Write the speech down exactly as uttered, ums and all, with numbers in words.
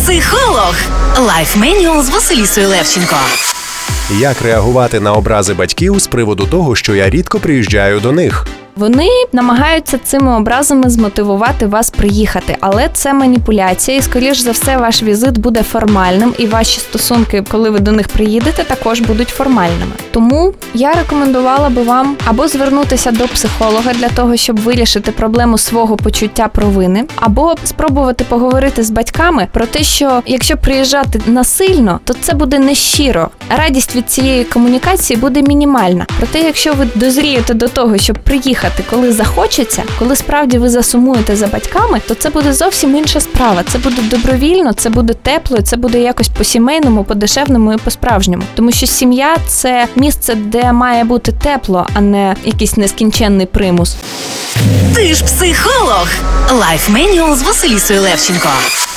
Психолог. Лайф Менюал з Василісою Левченко. Як реагувати на образи батьків з приводу того, що я рідко приїжджаю до них? Вони намагаються цими образами змотивувати вас приїхати, але це маніпуляція, і, скоріш за все, ваш візит буде формальним, і ваші стосунки, коли ви до них приїдете, також будуть формальними. Тому я рекомендувала би вам або звернутися до психолога для того, щоб вирішити проблему свого почуття провини, або спробувати поговорити з батьками про те, що якщо приїжджати насильно, то це буде нещиро. Радість від цієї комунікації буде мінімальна. Проте, якщо ви дозрієте до того, щоб приїхати, коли захочеться, коли справді ви засумуєте за батьками, то це буде зовсім інша справа. Це буде добровільно, це буде тепло, це буде якось по-сімейному, по-дешевному і по-справжньому. Тому що сім'я – це місце, де має бути тепло, а не якийсь нескінченний примус. Ти ж психолог. Лайф Менюал з Василісою Левченко.